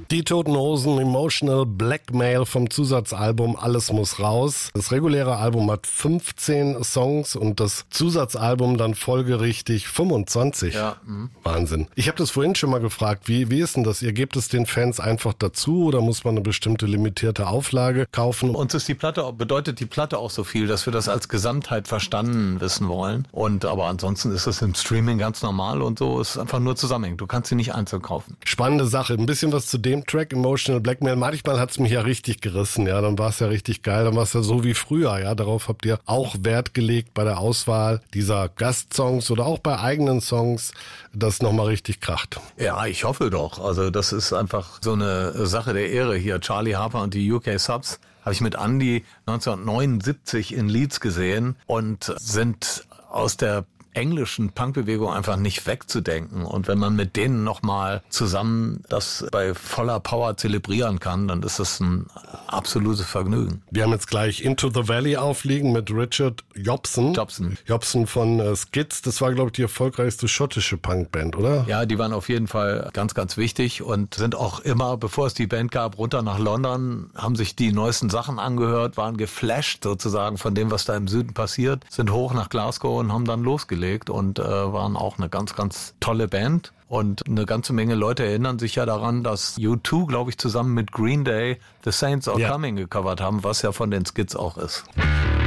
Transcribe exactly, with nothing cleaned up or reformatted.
Die Toten Hosen, Emotional Blackmail vom Zusatzalbum Alles muss raus. Das reguläre Album hat fünfzehn Songs und das Zusatzalbum dann folgerichtig fünfundzwanzig. Ja. Mhm. Wahnsinn. Ich habe das vorhin schon mal gefragt, wie, wie ist denn das? Ihr gebt es den Fans einfach dazu oder muss man eine bestimmte limitierte Auflage kaufen? Uns ist die Platte, bedeutet die Platte auch so viel, dass wir das als Gesamtheit verstanden wissen wollen. Und aber ansonsten ist es im Streaming ganz normal und so ist einfach nur zusammenhängend. Du kannst sie nicht einzeln kaufen. Spannende Sache. Ein bisschen was zu dem Track, Emotional Blackmail. Manchmal hat's mich ja richtig gerissen, ja. Dann war es ja richtig geil. Dann war es ja so wie früher, ja. Darauf habt ihr auch Wert gelegt bei der Auswahl dieser Gastsongs oder auch bei eigenen Songs, dass nochmal richtig kracht. Ja, ich hoffe doch. Also das ist einfach so eine Sache der Ehre hier. Charlie Harper und die U K Subs habe ich mit Andy neunzehnhundertneunundsiebzig in Leeds gesehen und sind aus der englischen Punkbewegung einfach nicht wegzudenken. Und wenn man mit denen nochmal zusammen das bei voller Power zelebrieren kann, dann ist das ein absolutes Vergnügen. Wir haben jetzt gleich Into the Valley aufliegen mit Richard Jobson. Jobson. Jobson von äh, Skids. Das war, glaube ich, die erfolgreichste schottische Punkband, oder? Ja, die waren auf jeden Fall ganz, ganz wichtig und sind auch immer, bevor es die Band gab, runter nach London, haben sich die neuesten Sachen angehört, waren geflasht sozusagen von dem, was da im Süden passiert, sind hoch nach Glasgow und haben dann losgelegt. Und äh, waren auch eine ganz, ganz tolle Band. Und eine ganze Menge Leute erinnern sich ja daran, dass U zwei, glaube ich, zusammen mit Green Day The Saints Are ja. Coming gecovert haben, was ja von den Skids auch ist.